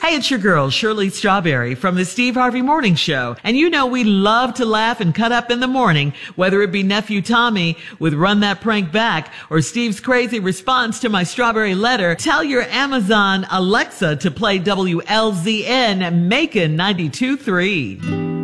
Hey, it's your girl, Shirley Strawberry from the Steve Harvey Morning Show. And you know we love to laugh and cut up in the morning, whether it be Nephew Tommy with Run That Prank Back or Steve's crazy response to my strawberry letter. Tell your Amazon Alexa to play WLZN Macon 92.3.